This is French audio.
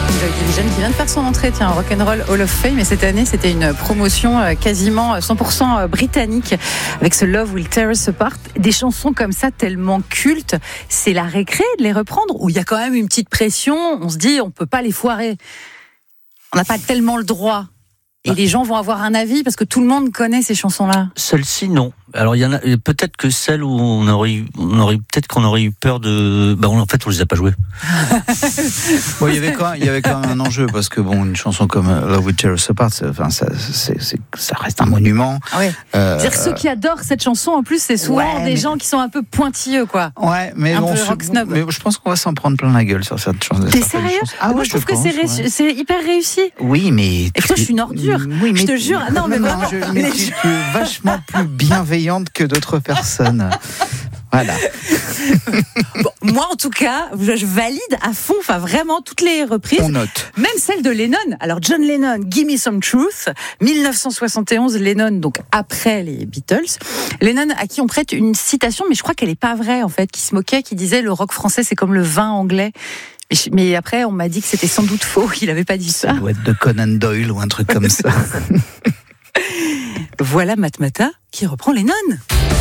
Joy Division qui vient de faire son entrée au Rock'n'Roll Hall of Fame, et cette année c'était une promotion quasiment 100% britannique avec ce Love Will Tear Us Apart. Des chansons comme ça tellement cultes, c'est la récré de les reprendre, ou il y a quand même une petite pression, on se dit on peut pas les foirer, on n'a pas tellement le droit. Et les gens vont avoir un avis parce que tout le monde connaît ces chansons-là. Celle-ci, non. Alors, il y en a peut-être que celles où on aurait eu peur de. En fait, on les a pas jouées. Bon, il y avait quand même un enjeu parce que une chanson comme Love Will Tear Us Apart, ça reste un monument. Ah ouais. C'est-à-dire ceux qui adorent cette chanson, en plus, c'est souvent des gens qui sont un peu pointilleux, quoi. Ouais, mais un peu rock snob. Mais je pense qu'on va s'en prendre plein la gueule sur cette chanson. T'es sérieux? Moi, je trouve que c'est hyper réussi. Oui, mais. Et toi, je suis une ordure. Oui, mais je te jure. Non, mais vraiment. Tu es vachement plus bienveillante que d'autres personnes. Voilà. Moi, en tout cas, je valide à fond, vraiment toutes les reprises. On note. Même celle de Lennon. Alors, John Lennon, Give Me Some Truth, 1971, Lennon, donc après les Beatles. Lennon, à qui on prête une citation, mais je crois qu'elle n'est pas vraie, en fait, qui se moquait, qui disait le rock français, c'est comme le vin anglais. Mais après, on m'a dit que c'était sans doute faux, qu'il n'avait pas dit ça. Ça doit être de Conan Doyle ou un truc comme ça. Voilà Matmata qui reprend Lennon.